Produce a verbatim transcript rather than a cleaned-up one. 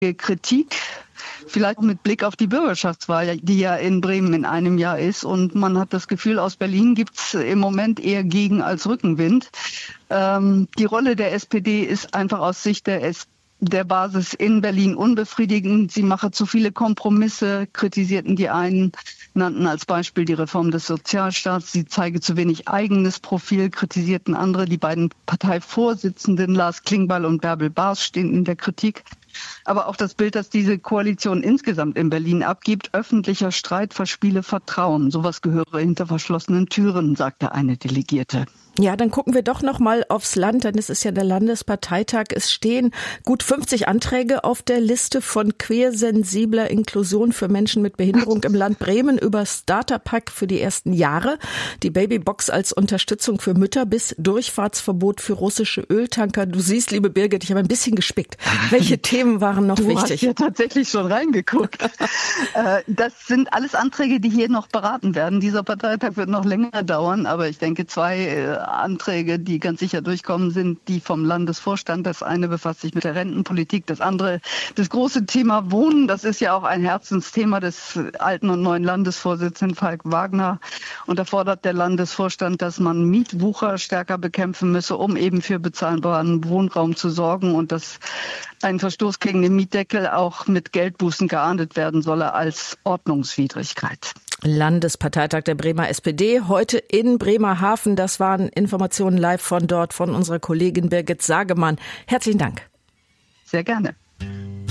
Kritik, vielleicht mit Blick auf die Bürgerschaftswahl, die ja in Bremen in einem Jahr ist. Und man hat das Gefühl, aus Berlin gibt es im Moment eher Gegen- als Rückenwind. Ähm, die Rolle der S P D ist einfach aus Sicht der S P D der Basis in Berlin unbefriedigend. Sie mache zu viele Kompromisse, kritisierten die einen, nannten als Beispiel die Reform des Sozialstaats. Sie zeige zu wenig eigenes Profil, kritisierten andere. Die beiden Parteivorsitzenden Lars Klingbeil und Bärbel Baas stehen in der Kritik. Aber auch das Bild, das diese Koalition insgesamt in Berlin abgibt, öffentlicher Streit verspiele Vertrauen. Sowas gehöre hinter verschlossenen Türen, sagte eine Delegierte. Ja, dann gucken wir doch noch mal aufs Land, denn es ist ja der Landesparteitag. Es stehen gut fünfzig Anträge auf der Liste von queersensibler Inklusion für Menschen mit Behinderung im Land Bremen über Starterpack für die ersten Jahre, die Babybox als Unterstützung für Mütter bis Durchfahrtsverbot für russische Öltanker. Du siehst, liebe Birgit, ich habe ein bisschen gespickt. Welche Themen waren noch du wichtig? Du hast ja tatsächlich schon reingeguckt. Das sind alles Anträge, die hier noch beraten werden. Dieser Parteitag wird noch länger dauern, aber ich denke, zwei Anträge, die ganz sicher durchkommen, sind die vom Landesvorstand. Das eine befasst sich mit der Rentenpolitik, das andere das große Thema Wohnen. Das ist ja auch ein Herzensthema des alten und neuen Landesvorsitzenden Falk Wagner. Und da fordert der Landesvorstand, dass man Mietwucher stärker bekämpfen müsse, um eben für bezahlbaren Wohnraum zu sorgen und dass ein Verstoß gegen den Mietdeckel auch mit Geldbußen geahndet werden solle als Ordnungswidrigkeit. Landesparteitag der Bremer S P D, heute in Bremerhaven. Das waren Informationen live von dort von unserer Kollegin Birgit Sagemann. Herzlichen Dank. Sehr gerne.